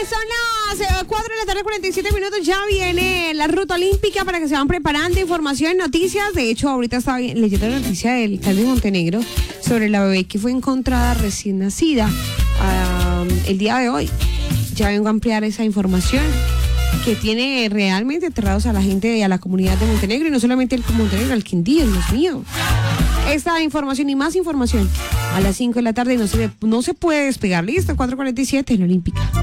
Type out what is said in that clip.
Son las 4 de la tarde, 47 minutos. Ya viene la ruta olímpica para que se van preparando. Información, noticias. De hecho, ahorita estaba leyendo la noticia del alcalde de Montenegro sobre la bebé que fue encontrada recién nacida el día de hoy. Ya vengo a ampliar esa información que tiene realmente aterrados a la gente y a la comunidad de Montenegro. Y no solamente el Montenegro, el Quindío, Dios mío. Esta información y más información a las 5 de la tarde. No se puede despegar. Listo, 4:47 en Olímpica.